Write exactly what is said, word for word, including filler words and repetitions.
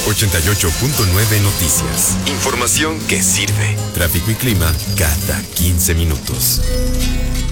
ochenta y ocho punto nueve Noticias. Información que sirve. Tráfico y clima cada quince minutos.